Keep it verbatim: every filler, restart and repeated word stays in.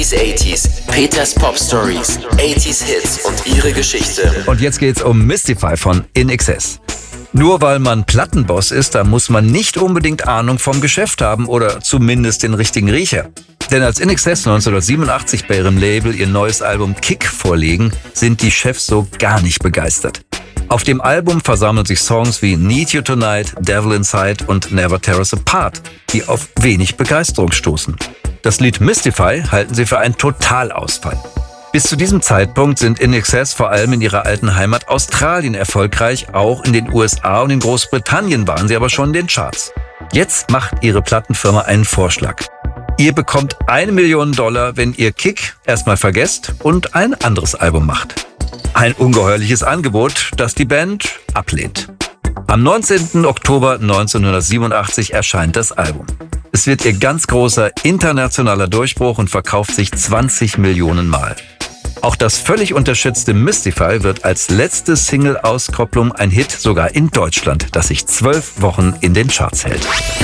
achtziger, Peters Pop Stories, achtziger Hits und ihre Geschichte. Und jetzt geht's um Mystify von In Excess. Nur weil man Plattenboss ist, da muss man nicht unbedingt Ahnung vom Geschäft haben oder zumindest den richtigen Riecher. Denn als In Excess neunzehnhundertsiebenundachtzig bei ihrem Label ihr neues Album Kick vorlegen, sind die Chefs so gar nicht begeistert. Auf dem Album versammeln sich Songs wie Need You Tonight, Devil Inside und Never Tear Us Apart, die auf wenig Begeisterung stoßen. Das Lied Mystify halten sie für einen Totalausfall. Bis zu diesem Zeitpunkt sind In Excess vor allem in ihrer alten Heimat Australien erfolgreich, auch in den U S A und in Großbritannien waren sie aber schon in den Charts. Jetzt macht ihre Plattenfirma einen Vorschlag. Ihr bekommt eine Million Dollar, wenn ihr Kick erstmal vergesst und ein anderes Album macht. Ein ungeheuerliches Angebot, das die Band ablehnt. Am neunzehnten Oktober neunzehnhundertsiebenundachtzig erscheint das Album. Es wird ihr ganz großer internationaler Durchbruch und verkauft sich zwanzig Millionen Mal. Auch das völlig unterschätzte Mystify wird als letzte Single-Auskopplung ein Hit sogar in Deutschland, das sich zwölf Wochen in den Charts hält.